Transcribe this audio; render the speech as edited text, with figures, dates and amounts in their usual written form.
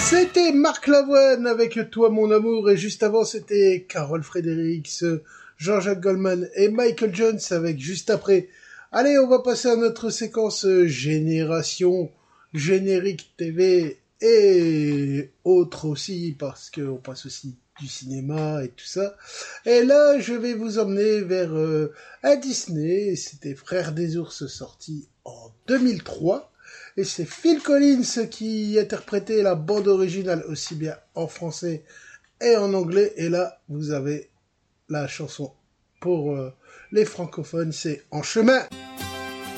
C'était Marc Lavoine avec Toi mon amour, et juste avant c'était Carole Fredericks, Jean-Jacques Goldman et Michael Jones avec Juste après. Allez, on va passer à notre séquence Génération, Générique TV et autres aussi, parce qu'on passe aussi du cinéma et tout ça. Et là, je vais vous emmener vers un Disney, c'était Frères des ours, sorti en 2003. Et c'est Phil Collins qui interprétait la bande originale aussi bien en français et en anglais. Et là, vous avez la chanson pour les francophones, c'est En chemin.